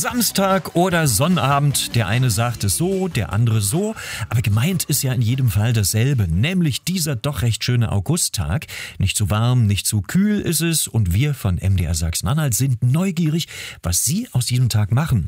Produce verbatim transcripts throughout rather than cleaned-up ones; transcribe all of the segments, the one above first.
Samstag oder Sonnabend. Der eine sagt es so, der andere so. Aber gemeint ist ja in jedem Fall dasselbe, nämlich dieser doch recht schöne Augusttag. Nicht zu warm, nicht zu kühl ist es. Und wir von M D R Sachsen-Anhalt sind neugierig, was Sie aus diesem Tag machen.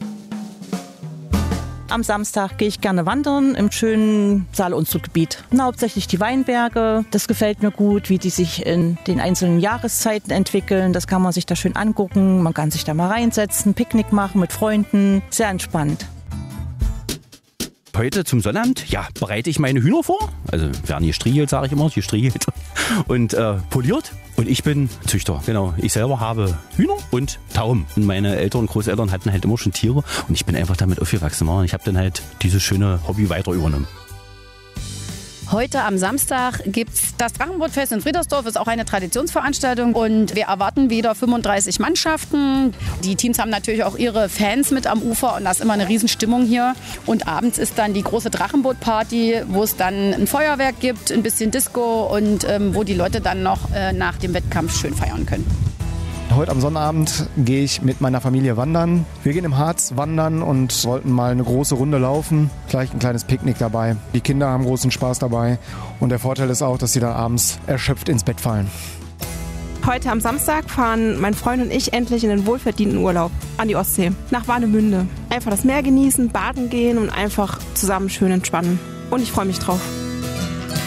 Am Samstag gehe ich gerne wandern im schönen Saale-Unstrut-Gebiet. Hauptsächlich die Weinberge. Das gefällt mir gut, wie die sich in den einzelnen Jahreszeiten entwickeln. Das kann man sich da schön angucken. Man kann sich da mal reinsetzen, Picknick machen mit Freunden. Sehr entspannt. Heute zum Sonnabend, ja, bereite ich meine Hühner vor. Also werden gestriegelt, sage ich immer, gestriegelt und äh, poliert. Und ich bin Züchter, genau. Ich selber habe Hühner und Tauben. Und meine Eltern und Großeltern hatten halt immer schon Tiere. Und ich bin einfach damit aufgewachsen. Und ich habe dann halt dieses schöne Hobby weiter übernommen. Heute am Samstag gibt's das Drachenbootfest in Friedersdorf, ist auch eine Traditionsveranstaltung und wir erwarten wieder fünfunddreißig Mannschaften. Die Teams haben natürlich auch ihre Fans mit am Ufer und da ist immer eine Riesenstimmung hier. Und abends ist dann die große Drachenbootparty, wo es dann ein Feuerwerk gibt, ein bisschen Disco und ähm, wo die Leute dann noch äh, nach dem Wettkampf schön feiern können. Heute am Sonnabend gehe ich mit meiner Familie wandern. Wir gehen im Harz wandern und wollten mal eine große Runde laufen. Gleich ein kleines Picknick dabei. Die Kinder haben großen Spaß dabei. Und der Vorteil ist auch, dass sie dann abends erschöpft ins Bett fallen. Heute am Samstag fahren mein Freund und ich endlich in den wohlverdienten Urlaub an die Ostsee, nach Warnemünde. Einfach das Meer genießen, baden gehen und einfach zusammen schön entspannen. Und ich freue mich drauf.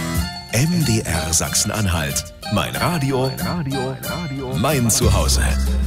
M D R Sachsen-Anhalt. Mein Radio, mein Radio, mein Zuhause.